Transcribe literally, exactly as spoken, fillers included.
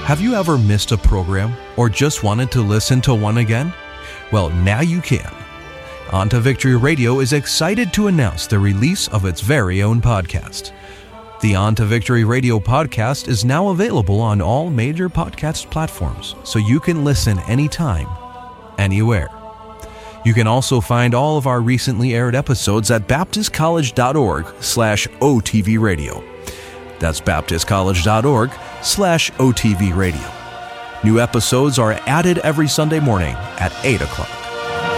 Have you ever missed a program or just wanted to listen to one again? Well, now you can. On to Victory Radio is excited to announce the release of its very own podcast. The On to Victory Radio podcast is now available on all major podcast platforms, so you can listen anytime, anywhere. You can also find all of our recently aired episodes at baptistcollege.org slash OTV radio. That's baptistcollege.org slash OTV radio. New episodes are added every Sunday morning at eight o'clock.